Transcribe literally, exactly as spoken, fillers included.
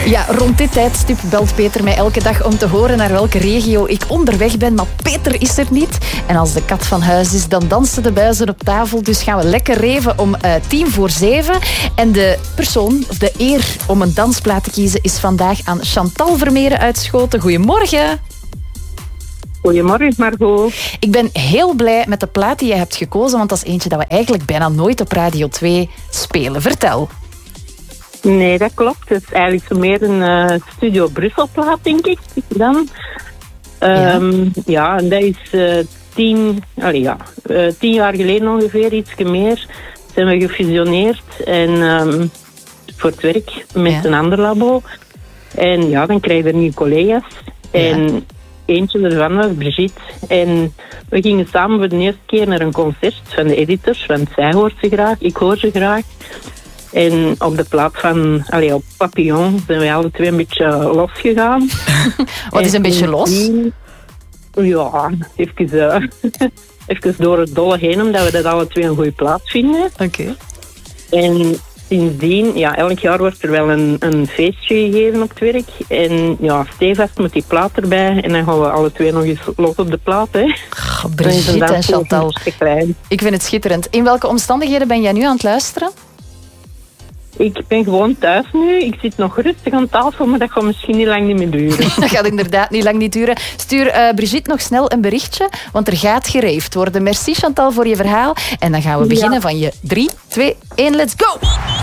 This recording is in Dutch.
Ja, rond dit tijdstip belt Peter mij elke dag om te horen naar welke regio ik onderweg ben. Maar Peter is er niet. En als de kat van huis is, dan dansen de buizen op tafel. Dus gaan we lekker reven om uh, tien voor zeven. En de persoon, of de eer om een dansplaat te kiezen, is vandaag aan Chantal Vermeeren uitschoten. Goedemorgen. Goedemorgen, Margot. Ik ben heel blij met de plaat die je hebt gekozen, want dat is eentje dat we eigenlijk bijna nooit op Radio twee spelen. Vertel. Nee, dat klopt. Het is eigenlijk zo meer een uh, Studio Brussel plaat, denk ik. Dan. Um, ja. ja, en dat is uh, tien, allee, ja, uh, tien jaar geleden ongeveer, ietsje meer, zijn we gefusioneerd en, um, voor het werk met ja. een ander labo. En ja, dan krijg je er nieuwe collega's. En ja. eentje ervan was Brigitte. En we gingen samen voor de eerste keer naar een concert van de editors, want zij hoort ze graag, ik hoor ze graag. En op de plaat van, allee, op Papillon zijn wij alle twee een beetje losgegaan. Wat is een beetje los? Die, ja, even, uh, even door het dolle heen, omdat we dat alle twee een goede plaat vinden. Oké. Okay. En sindsdien, ja, elk jaar wordt er wel een, een feestje gegeven op het werk. En ja, stevast met die plaat erbij. En dan gaan we alle twee nog eens los op de plaat, hè. Oh, Brigitte en Chantal. Ik vind het schitterend. In welke omstandigheden ben jij nu aan het luisteren? Ik ben gewoon thuis nu. Ik zit nog rustig aan tafel, maar dat gaat misschien niet lang niet meer duren. Dat gaat inderdaad niet lang niet duren. Stuur uh, Brigitte nog snel een berichtje, want er gaat gereefd worden. Merci Chantal voor je verhaal. En dan gaan we beginnen ja. van je drie, twee, één, let's go!